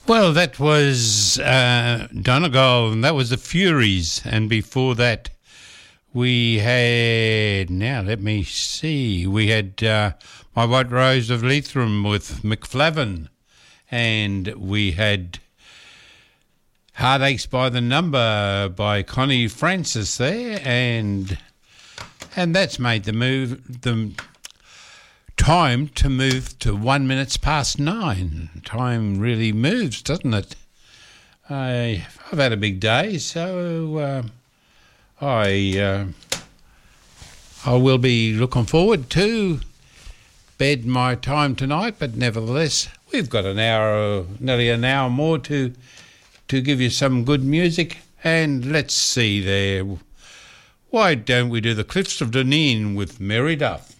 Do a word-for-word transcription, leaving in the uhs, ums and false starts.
Well, that was uh, Donegal, and that was the Furies. And before that, we had, now let me see, we had uh, My White Rose of Leitrim with McFlavin, and we had Heartaches by the Number by Connie Francis there, and and that's made the move, the time to move to one minutes past nine. Time really moves, doesn't it? I, I've had a big day, so uh, I uh, I will be looking forward to bed my time tonight, but nevertheless, we've got an hour, nearly an hour more to to give you some good music. And let's see there. Why don't we do the Cliffs of Dooneen with Mary Duff?